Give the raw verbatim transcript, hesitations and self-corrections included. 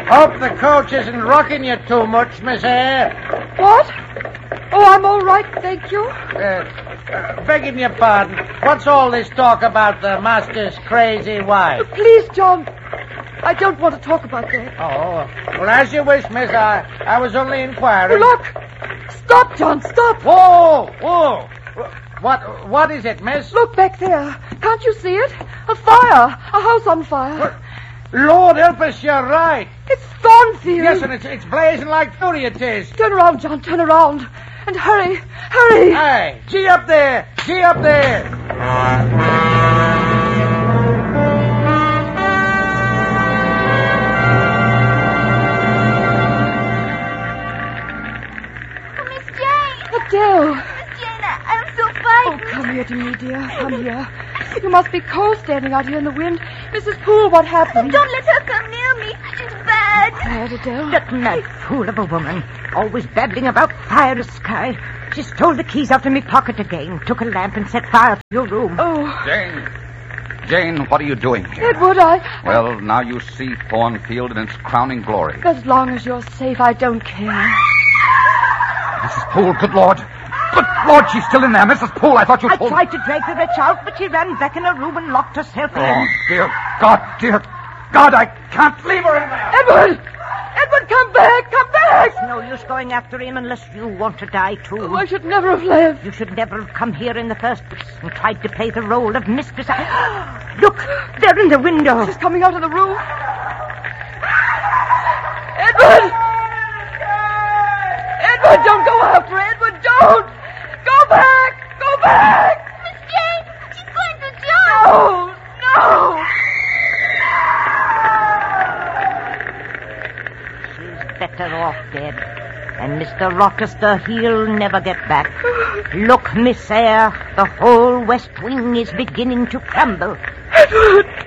Hope the coach isn't rocking you too much, Miss Eyre. What? Oh, I'm all right, thank you. Uh, uh, begging your pardon, what's all this talk about the master's crazy wife? Please, John, I don't want to talk about that. Oh, well, as you wish, miss. I, I was only inquiring. Look! Stop, John, stop! Whoa, whoa! What, what is it, miss? Look back there. Can't you see it? A fire. A house on fire. What? Lord help us, you're right. It's Thornfield. Yes, and it's, it's blazing like fury it is. Turn around, John, turn around. And hurry, hurry. Hey, gee up there, gee up there. Oh, Miss Jane. Adele. Miss Jane, I, I'm so frightened. Oh, come here to me, dear. Come here. You must be cold standing out here in the wind. Missus Poole, what happened? Don't let her come near me. She's bad. Quiet, Adele. That mad fool of a woman. Always babbling about fire and sky. She stole the keys out of my pocket again. Took a lamp and set fire to your room. Oh. Jane. Jane, what are you doing here? Edward, I... Well, now you see Thornfield in its crowning glory. As long as you're safe, I don't care. Missus Poole, good Lord. Good Lord, she's still in there. Missus Poole, I thought you I told... tried to drag the wretch out, but she ran back in her room and locked herself in. Oh, dear God, dear God, I can't leave her in there. Edward! Edward, come back! Come back! It's no use going after him unless you want to die, too. Oh, I should never have left. You should never have come here in the first place and tried to play the role of mistress. Look, they're in the window. She's coming out of the room. Edward! Edward, don't go after her. Edward, don't! Go back! Go back! Miss Jane, she's going to jump. No! No! She's better off dead. And Mister Rochester, he'll never get back. Look, Miss Eyre, the whole west wing is beginning to crumble. Edward!